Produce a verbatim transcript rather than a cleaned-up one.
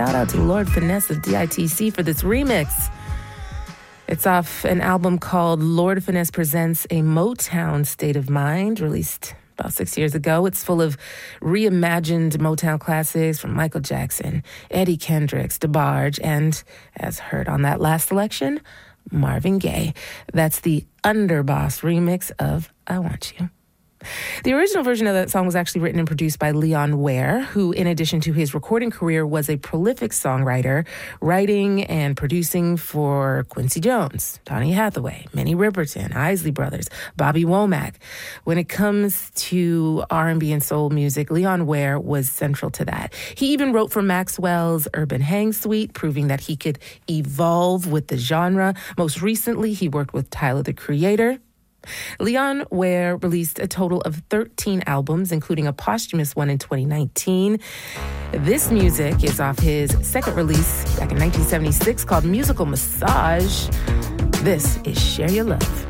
shout out to Lord Finesse of D I T C for this remix. It's off an album called Lord Finesse Presents a Motown State of Mind, released about six years ago. It's full of reimagined Motown classics from Michael Jackson, Eddie Kendricks, DeBarge, and, as heard on that last selection, Marvin Gaye. That's the Underboss remix of I Want You. The original version of that song was actually written and produced by Leon Ware, who, in addition to his recording career, was a prolific songwriter, writing and producing for Quincy Jones, Donny Hathaway, Minnie Riperton, Isley Brothers, Bobby Womack. When it comes to R and B and soul music, Leon Ware was central to that. He even wrote for Maxwell's Urban Hang Suite, proving that he could evolve with the genre. Most recently, he worked with Tyler, the Creator. Leon Ware released a total of thirteen albums, including a posthumous one in twenty nineteen. This music is off his second release back in nineteen seventy-six called Musical Massage. This is Share Your Love.